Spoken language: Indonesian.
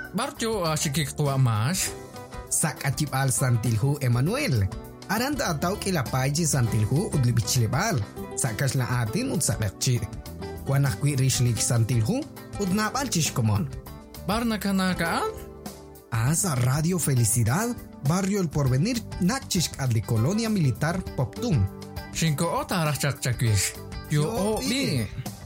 Barjo sikik tua mas. Sak acip al santilhu Emmanuel. Aranta atau kilapaji santilhu udli bichilebal. Sakas la atin ud sakakci. Wanak kwi rishlik santilhu ud napal chishkomon. Bar nakanakaan? Asa Radio Felicidad, Barrio El Porvenir, nakchisk adli Colonia Militar Poptum. Shinko ota rachak chakwish. Yo o bi.